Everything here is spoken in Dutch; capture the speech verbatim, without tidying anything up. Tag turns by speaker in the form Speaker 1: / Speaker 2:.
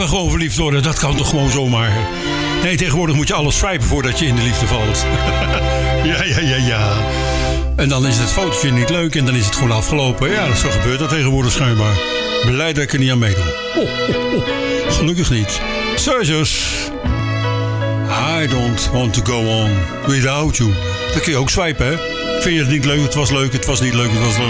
Speaker 1: we gewoon verliefd worden? Dat kan toch gewoon zomaar? Nee, tegenwoordig moet je alles swipen voordat je in de liefde valt. ja, ja, ja, ja. En dan is het fotootje niet leuk en dan is het gewoon afgelopen. Ja, dat zo gebeurt dat tegenwoordig schijnbaar. Blij dat ik er niet aan meedoe. Oh, oh, oh. Gelukkig niet. Serieus. I don't want to go on without you. Dat kun je ook swipen, hè? Vind je het niet leuk? Het was leuk, het was niet leuk, het was leuk.